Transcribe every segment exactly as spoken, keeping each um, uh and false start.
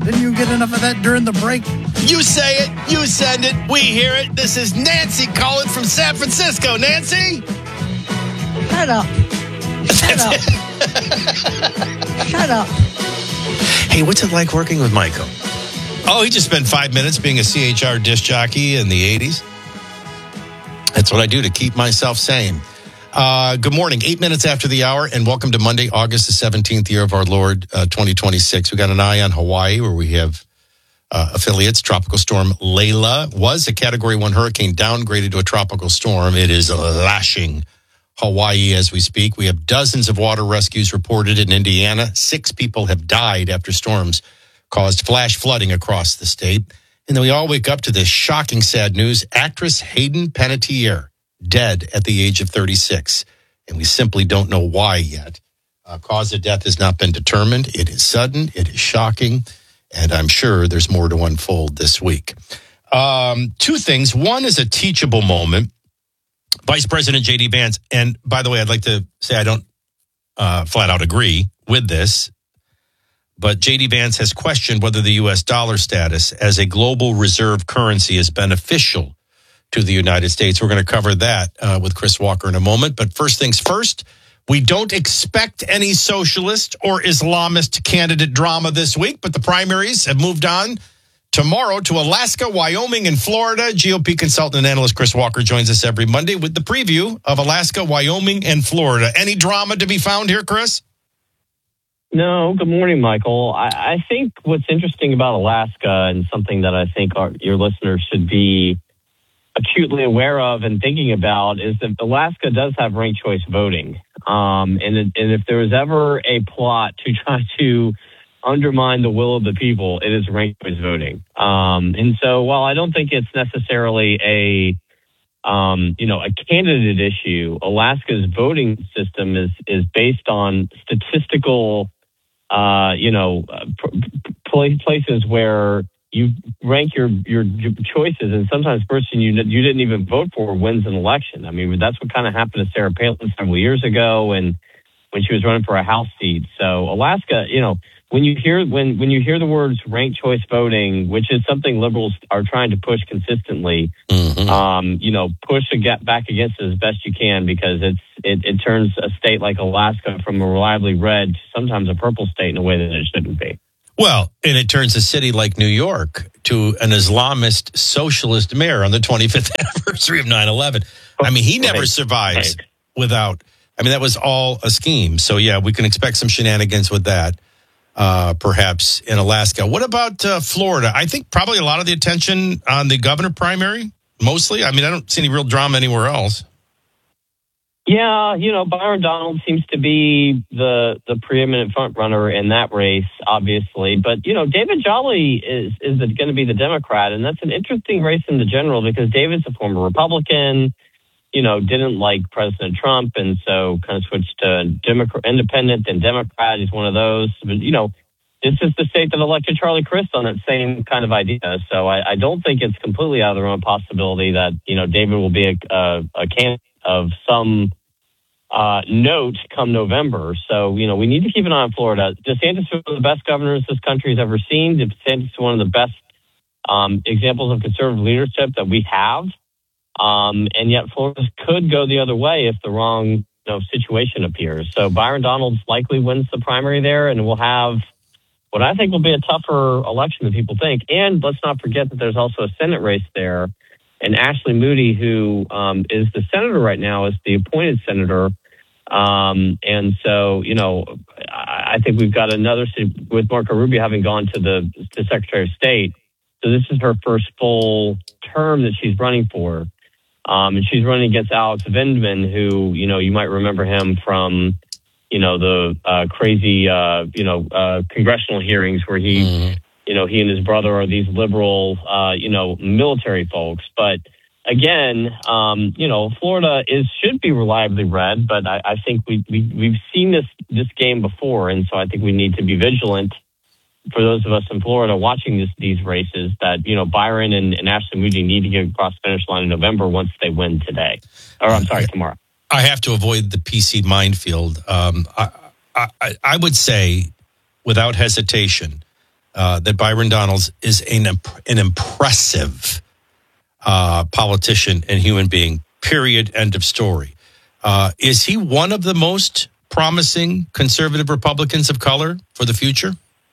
Didn't you get enough of that during the break? You say it. You send it. We hear it. This is Nancy calling from San Francisco. Nancy? Shut up. Shut up. Shut up. Hey, what's it like working with Michael? Oh, he just spent five minutes being a C H R disc jockey in the eighties. That's what I do to keep myself sane. Uh, good morning. Eight minutes after the hour, and welcome to Monday, August the seventeenth, year of our Lord, uh, twenty twenty-six. We got an eye on Hawaii, where we have uh, affiliates. Tropical storm Layla was a Category one hurricane, downgraded to a tropical storm. It is lashing Hawaii as we speak. We have dozens of water rescues reported in Indiana. Six people have died after storms caused flash flooding across the state. And then we all wake up to this shocking, sad news. Actress Hayden Panettiere, dead at the age of thirty-six. And we simply don't know why yet. Uh, cause of death has not been determined. It is sudden. It is shocking. And I'm sure there's more to unfold this week. Um, two things. One is a teachable moment. Vice President J D Vance, and by the way, I'd like to say I don't uh, flat out agree with this, but J D Vance has questioned whether the U S dollar status as a global reserve currency is beneficial to the United States. We're going to cover that uh, with Chris Walker in a moment. But first things first, we don't expect any socialist or Islamist candidate drama this week, but the primaries have moved on tomorrow to Alaska, Wyoming, and Florida. G O P consultant and analyst Chris Walker joins us every Monday with the preview of Alaska, Wyoming, and Florida. Any drama to be found here, Chris? No. Good morning, Michael. I, I think what's interesting about Alaska, and something that I think our, your listeners should be acutely aware of and thinking about, is that Alaska does have ranked choice voting. Um, and, and if there was ever a plot to try to undermine the will of the people, it is ranked choice voting. Um, and so while I don't think it's necessarily a, um, you know, a candidate issue, Alaska's voting system is, is based on statistical, uh, you know, pl- places where you rank your, your choices, and sometimes the person you, you didn't even vote for wins an election. I mean, that's what kind of happened to Sarah Palin several years ago and when she was running for a House seat. So Alaska, you know, When you hear when when you hear the words ranked choice voting, which is something liberals are trying to push consistently, mm-hmm. um, you know, push a get back against it as best you can, because it's it, it turns a state like Alaska from a reliably red to sometimes a purple state in a way that it shouldn't be. Well, and it turns a city like New York to an Islamist socialist mayor on the twenty-fifth anniversary of nine eleven. I mean, he never right. survives right. without. I mean, that was all a scheme. So yeah, we can expect some shenanigans with that. Uh, perhaps in Alaska. What about uh, Florida? I think probably a lot of the attention on the governor primary, mostly. I mean, I don't see any real drama anywhere else. Yeah, you know, Byron Donald seems to be the the preeminent front runner in that race, obviously. But, you know, David Jolly is, is going to be the Democrat, and that's an interesting race in the general because David's a former Republican, you know, didn't like President Trump, and so kind of switched to Democrat, independent and Democrat. He's one of those. But, you know, this is the state that elected Charlie Crist on that same kind of idea. So I, I don't think it's completely out of the realm of possibility that, you know, David will be a, a, a candidate of some uh, note come November. So, you know, we need to keep an eye on Florida. DeSantis is one of the best governors this country has ever seen. DeSantis is one of the best um, examples of conservative leadership that we have. Um, and yet Florida could go the other way if the wrong you know, situation appears. So Byron Donalds likely wins the primary there, and we'll have what I think will be a tougher election than people think. And let's not forget that there's also a Senate race there. And Ashley Moody, who um, is the senator right now, is the appointed senator. Um, and so, you know, I think we've got another, with Marco Rubio having gone to the to Secretary of State. So this is her first full term that she's running for. Um, and she's running against Alex Vindman, who, you know, you might remember him from, you know, the uh, crazy, uh, you know, uh, congressional hearings where he, mm. you know, he and his brother are these liberal, uh, you know, military folks. But again, um, you know, Florida is should be reliably red, but I, I think we, we, we've seen this, this game before. And so I think we need to be vigilant for those of us in Florida watching this, these races, that, you know, Byron and, and Ashley Moody need to get across the finish line in November once they win today. Or I'm sorry, tomorrow. I have to avoid the P C minefield. Um, I, I, I would say, without hesitation, uh, that Byron Donalds is an, an impressive uh, politician and human being, period, end of story. Uh, is he one of the most promising conservative Republicans of color for the future?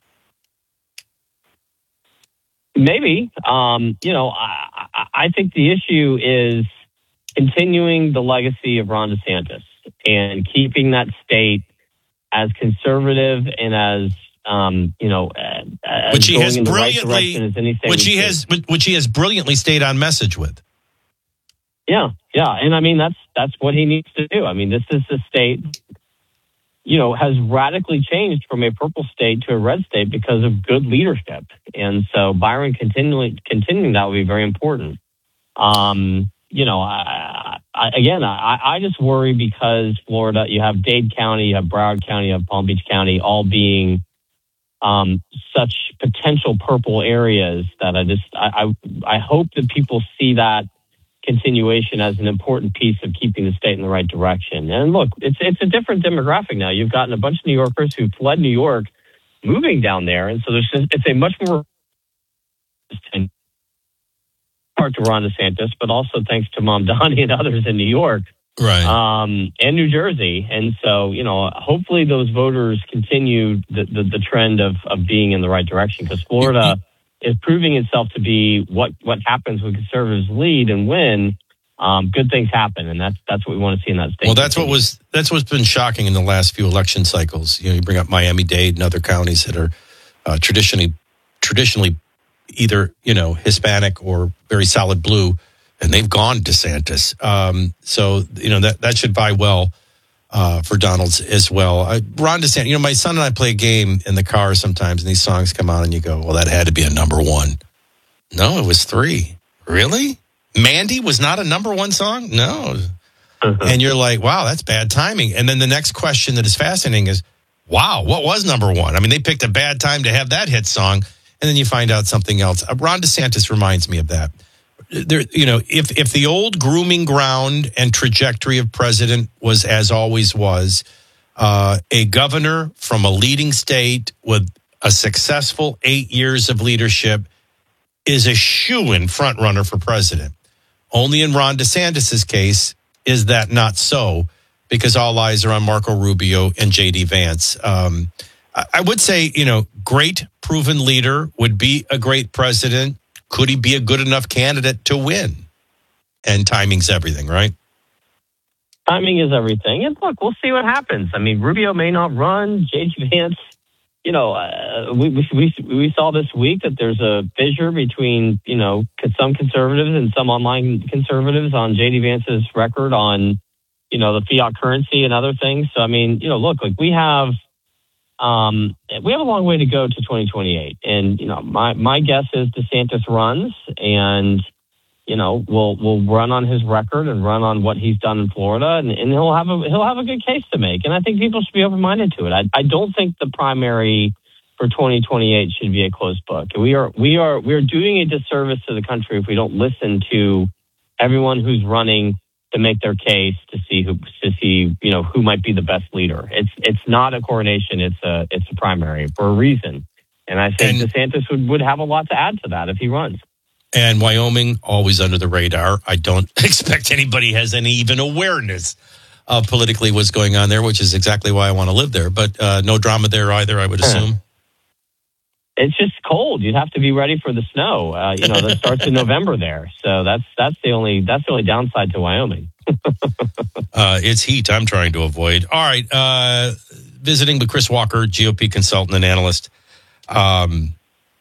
Maybe. Um, you know, I, I think the issue is continuing the legacy of Ron DeSantis and keeping that state as conservative and as um, you know, as which he going has in the right brilliantly, direction as any state which he would has, which he has brilliantly stayed on message with. Yeah, yeah, and I mean that's that's what he needs to do. I mean, this is a state, you know, has radically changed from a purple state to a red state because of good leadership, and so Byron continually continuing that will be very important. Um, you know, I, I, again, I, I just worry because Florida, you have Dade County, you have Broward County, you have Palm Beach County, all being um, such potential purple areas that I just I, I I hope that people see that continuation as an important piece of keeping the state in the right direction. And look, it's it's a different demographic now. You've gotten a bunch of New Yorkers who fled New York, moving down there, and so there's it's a much more part to Ron DeSantis, but also thanks to Mom Donnie and others in New York, right, um, and New Jersey. And so, you know, hopefully those voters continue the the, the trend of of being in the right direction, because Florida is proving itself to be what, what happens when conservatives lead and win. Um, good things happen, and that's that's what we want to see in that state. Well, that's what was that's what's been shocking in the last few election cycles. You know, you bring up Miami-Dade and other counties that are uh, traditionally traditionally either you know Hispanic or very solid blue, and they've gone DeSantis. Um, so you know that that should buy well uh, for Donalds as well. Uh, Ron DeSantis. You know, my son and I play a game in the car sometimes, and these songs come on, and you go, "Well, that had to be a number one." No, it was three. Really? Mandy was not a number one song? No. And you're like, wow, that's bad timing. And then the next question that is fascinating is, wow, what was number one? I mean, they picked a bad time to have that hit song, and then you find out something else. Uh, Ron DeSantis reminds me of that. There, you know, if if the old grooming ground and trajectory of president was as always was, uh, a governor from a leading state with a successful eight years of leadership is a shoo-in front runner for president. Only in Ron DeSantis' case is that not so, because all eyes are on Marco Rubio and J D Vance. Um, I would say, you know, great proven leader would be a great president. Could he be a good enough candidate to win? And timing's everything, right? Timing is everything. And look, we'll see what happens. I mean, Rubio may not run. J D Vance, you know, uh, we, we we saw this week that there's a fissure between, you know, some conservatives and some online conservatives on J D Vance's record on, you know, the fiat currency and other things. So, I mean, you know, look, like we have, um, we have a long way to go to twenty twenty-eight. And, you know, my, my guess is DeSantis runs and, you know, will will run on his record and run on what he's done in Florida, and, and he'll have a he'll have a good case to make. And I think people should be open minded to it. I, I don't think the primary for twenty twenty-eight should be a closed book. We are we are we are doing a disservice to the country if we don't listen to everyone who's running to make their case to see who to see you know who might be the best leader. It's it's not a coronation. It's a it's a primary for a reason. And I think and, DeSantis would, would have a lot to add to that if he runs. And Wyoming, always under the radar. I don't expect anybody has any even awareness of politically what's going on there, which is exactly why I want to live there. But uh, no drama there either, I would assume. It's just cold. You'd have to be ready for the snow. Uh, you know, that starts in November there. So that's that's the only that's the only downside to Wyoming. uh, it's heat I'm trying to avoid. All right. Uh, visiting with Chris Walker, G O P consultant and analyst. Um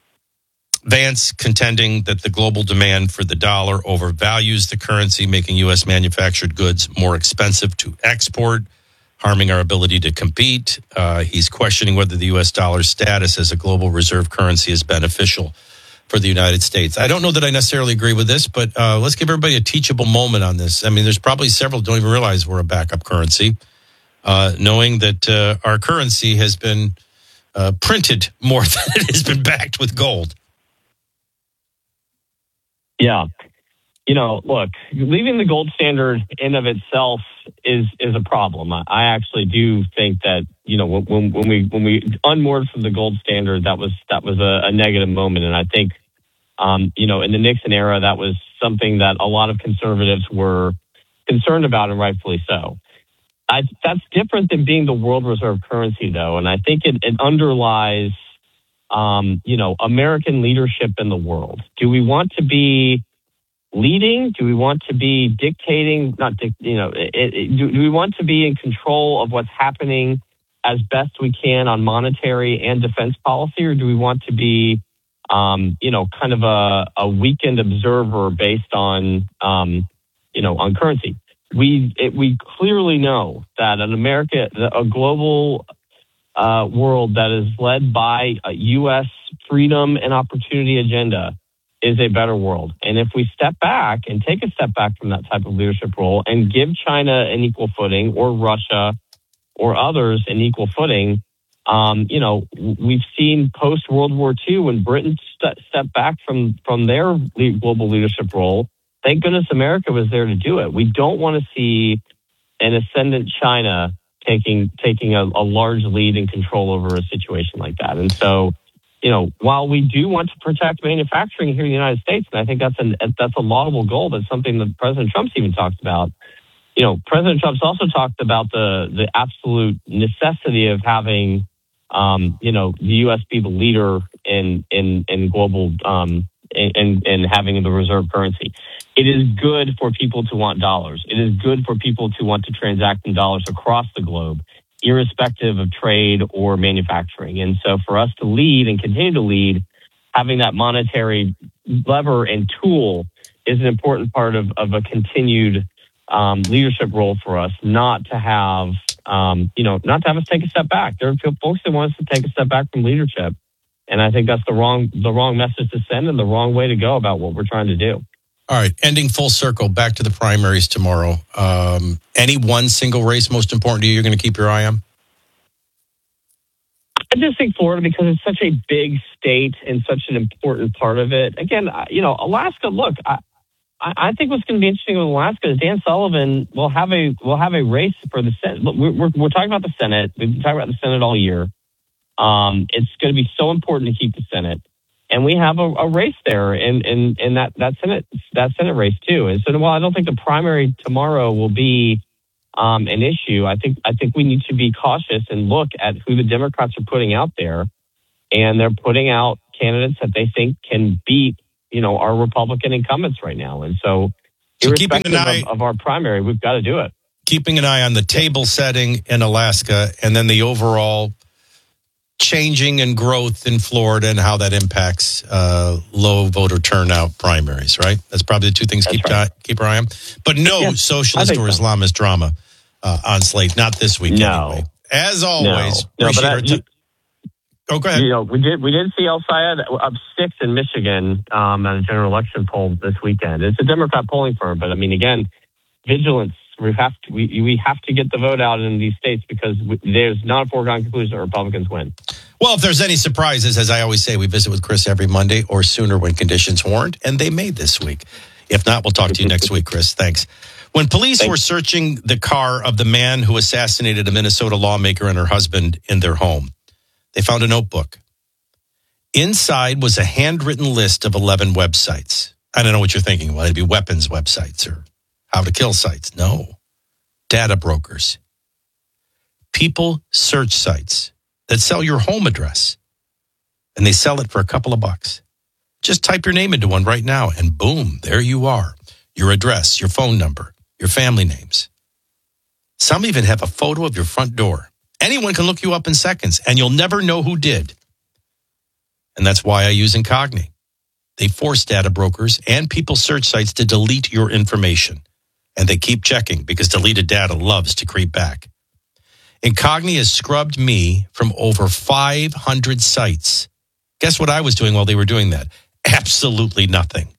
Vance contending that the global demand for the dollar overvalues the currency, making U S manufactured goods more expensive to export, harming our ability to compete. Uh, he's questioning whether the U S dollar's status as a global reserve currency is beneficial for the United States. I don't know that I necessarily agree with this, but uh, let's give everybody a teachable moment on this. I mean, there's probably several don't even realize we're a backup currency, uh, knowing that uh, our currency has been uh, printed more than it has been backed with gold. Yeah. you know, look, leaving the gold standard in of itself is is a problem. I, I actually do think that, you know, when when we when we unmoored from the gold standard, that was that was a, a negative moment, and I think, um, you know, in the Nixon era, that was something that a lot of conservatives were concerned about, and rightfully so. I, that's different than being the world reserve currency, though, and I think it, it underlies, um, you know, American leadership in the world. Do we want to be leading? Do we want to be dictating? Not, dic- you know, it, it, do, do we want to be in control of what's happening as best we can on monetary and defense policy, or do we want to be, um, you know, kind of a, a weekend observer based on, um, you know, on currency? We it, we clearly know that an America, a global uh, world that is led by a U S freedom and opportunity agenda is a better world. And if we step back and take a step back from that type of leadership role and give China an equal footing, or Russia or others an equal footing, um, you know, we've seen post World War Two when Britain st- stepped back from, from their le- global leadership role. Thank goodness America was there to do it. We don't want to see an ascendant China taking taking a, a large lead and control over a situation like that. And so, you know, while we do want to protect manufacturing here in the United States, and I think that's an that's a laudable goal, that's something that President Trump's even talked about. You know, President Trump's also talked about the the absolute necessity of having, um, you know, the U S be the leader in in in global um, in in having the reserve currency. It is good for people to want dollars. It is good for people to want to transact in dollars across the globe, irrespective of trade or manufacturing. And so for us to lead and continue to lead, having that monetary lever and tool is an important part of, of a continued um, leadership role for us, not to have, um, you know, not to have us take a step back. There are folks that want us to take a step back from leadership. And I think that's the wrong, the wrong message to send and the wrong way to go about what we're trying to do. All right, ending full circle, back to the primaries tomorrow. Um, any one single race most important to you you're going to keep your eye on? I just think Florida, because it's such a big state and such an important part of it. Again, you know, Alaska, look, I, I think what's going to be interesting with Alaska is Dan Sullivan will have a will have a race for the Senate. Look, we're, we're, we're talking about the Senate. We've been talking about the Senate all year. Um, it's going to be so important to keep the Senate. And we have a, a race there in, in, in that, that Senate that Senate race too. And so, while I don't think the primary tomorrow will be um, an issue, I think I think we need to be cautious and look at who the Democrats are putting out there, and they're putting out candidates that they think can beat, you know, our Republican incumbents right now. And so, so irrespective keeping an eye, of, of our primary, we've got to do it. Keeping an eye on the table setting in Alaska, and then the overall changing and growth in Florida and how that impacts uh, low voter turnout primaries, right? That's probably the two things keep right. ti- keep our eye on. But no yeah, socialist or so. Islamist drama uh, on slate, not this week no. anyway. As always, no, no but I, t- oh, go ahead. You know, we did we did see El Sayed up six in Michigan um, at a general election poll this weekend. It's a Democrat polling firm, but I mean, again, vigilance. We have to we, we have to get the vote out in these states, because we, there's not a foregone conclusion that Republicans win. Well, if there's any surprises, as I always say, we visit with Chris every Monday or sooner when conditions warrant, and they may this week. If not, we'll talk to you next week, Chris. Thanks. When police Thanks. were searching the car of the man who assassinated a Minnesota lawmaker and her husband in their home, they found a notebook. Inside was a handwritten list of eleven websites. I don't know what you're thinking. Well, it'd be weapons websites or how to kill sites. No. Data brokers. People search sites that sell your home address, and they sell it for a couple of bucks. Just type your name into one right now, and boom, there you are. Your address, your phone number, your family names. Some even have a photo of your front door. Anyone can look you up in seconds, and you'll never know who did. And that's why I use Incogni. They force data brokers and people search sites to delete your information. And they keep checking, because deleted data loves to creep back. Incogni has scrubbed me from over five hundred sites. Guess what I was doing while they were doing that? Absolutely nothing.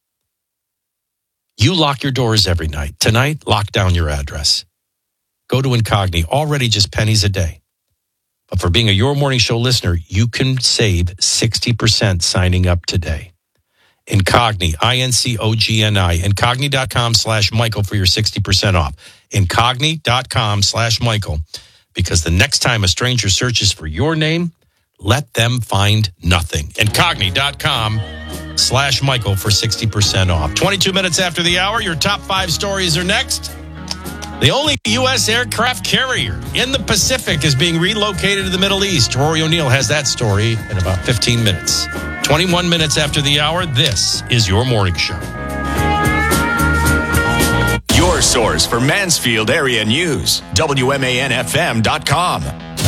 You lock your doors every night. Tonight, lock down your address. Go to Incogni, already just pennies a day. But for being a Your Morning Show listener, you can save sixty percent signing up today. Incogni, I N C O G N I, incogni.com slash Michael for your sixty percent off. Incogni.com slash Michael. Because the next time a stranger searches for your name, let them find nothing. Incogni.com slash Michael for sixty percent off. twenty-two minutes after the hour, your top five stories are next. The only U S aircraft carrier in the Pacific is being relocated to the Middle East. Rory O'Neill has that story in about fifteen minutes. twenty-one minutes after the hour, this is your morning show. Your source for Mansfield area news. W M A N F M dot com.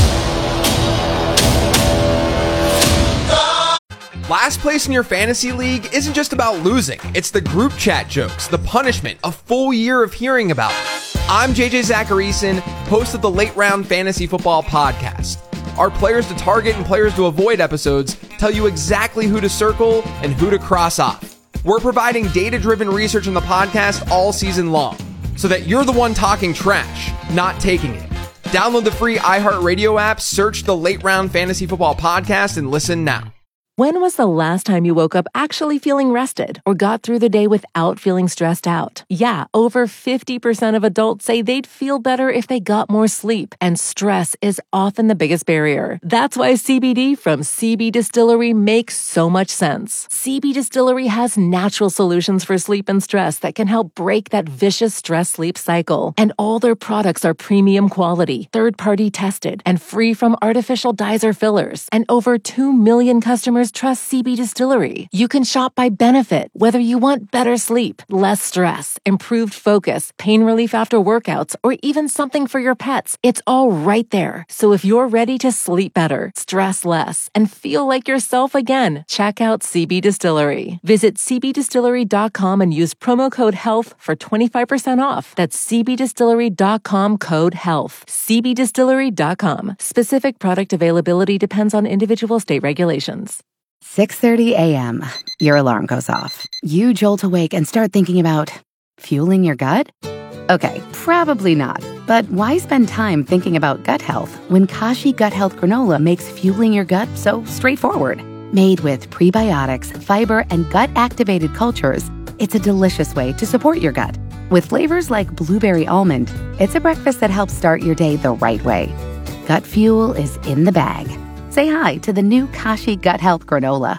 Last place in your fantasy league isn't just about losing. It's the group chat jokes, the punishment, a full year of hearing about it. I'm J J Zacharyson, host of the Late Round Fantasy Football Podcast. Our players to target and players to avoid episodes tell you exactly who to circle and who to cross off. We're providing data-driven research in the podcast all season long, so that you're the one talking trash, not taking it. Download the free iHeartRadio app, search the Late Round Fantasy Football Podcast, and listen now. When was the last time you woke up actually feeling rested or got through the day without feeling stressed out? Yeah, over fifty percent of adults say they'd feel better if they got more sleep, and stress is often the biggest barrier. That's why C B D from C B Distillery makes so much sense. C B Distillery has natural solutions for sleep and stress that can help break that vicious stress-sleep cycle. And all their products are premium quality, third-party tested, and free from artificial dyes or fillers. And over two million customers trust C B Distillery. You can shop by benefit, whether you want better sleep, less stress, improved focus, pain relief after workouts, or even something for your pets. It's all right there. So if you're ready to sleep better, stress less, and feel like yourself again, check out C B Distillery. Visit c b distillery dot com and use promo code HEALTH for twenty-five percent off. That's c b distillery dot com code HEALTH. c b distillery dot com. Specific product availability depends on individual state regulations. six thirty a.m. Your alarm goes off. You jolt awake and start thinking about fueling your gut? Okay, probably not. But why spend time thinking about gut health when Kashi Gut Health Granola makes fueling your gut so straightforward? Made with prebiotics, fiber, and gut-activated cultures, it's a delicious way to support your gut. With flavors like blueberry almond, it's a breakfast that helps start your day the right way. Gut fuel is in the bag. Say hi to the new Kashi Gut Health Granola.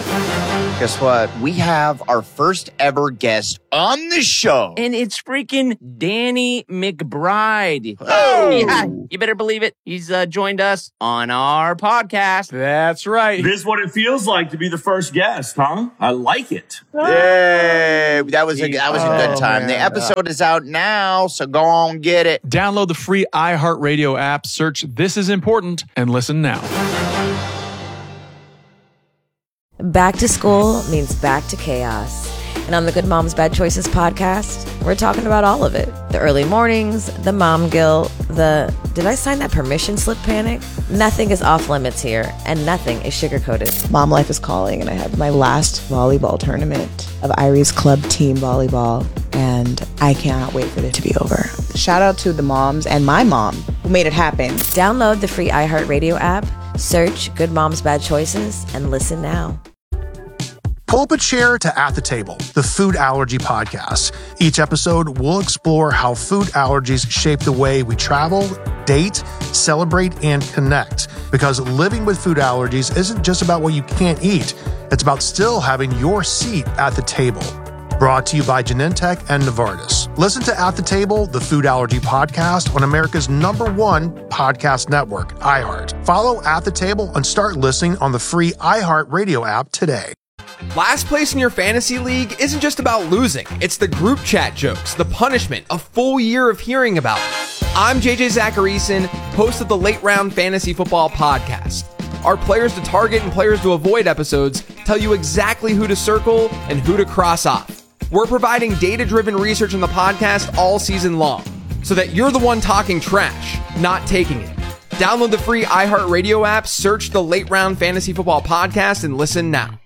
Guess what? We have our first ever guest on the show. And it's freaking Danny McBride. Oh! Yeah, you better believe it. He's uh, joined us on our podcast. That's right. This is what it feels like to be the first guest, huh? I like it. Yay! That was a, that was a good Oh, time. man. The episode is out now, so go on get it. Download the free iHeartRadio app, search This Is Important, and listen now. Back to school means back to chaos. And on the Good Moms Bad Choices podcast, we're talking about all of it. The early mornings, the mom guilt, the did I sign that permission slip panic? Nothing is off limits here, and nothing is sugar-coated. Mom life is calling, and I have my last volleyball tournament of Irie's club team volleyball, and I cannot wait for it to be over. Shout out to the moms and my mom who made it happen. Download the free iHeartRadio app, search Good Moms Bad Choices, and listen now. Pull up a chair to At the Table, the food allergy podcast. Each episode, we'll explore how food allergies shape the way we travel, date, celebrate, and connect. Because living with food allergies isn't just about what you can't eat. It's about still having your seat at the table. Brought to you by Genentech and Novartis. Listen to At the Table, the food allergy podcast on America's number one podcast network, iHeart. Follow At the Table and start listening on the free iHeartRadio app today. Last place in your fantasy league isn't just about losing. It's the group chat jokes, the punishment, a full year of hearing about it. I'm J J Zacharyson, host of the Late Round Fantasy Football Podcast. Our players to target and players to avoid episodes tell you exactly who to circle and who to cross off. We're providing data-driven research in the podcast all season long, so that you're the one talking trash, not taking it. Download the free iHeartRadio app, search the Late Round Fantasy Football Podcast, and listen now.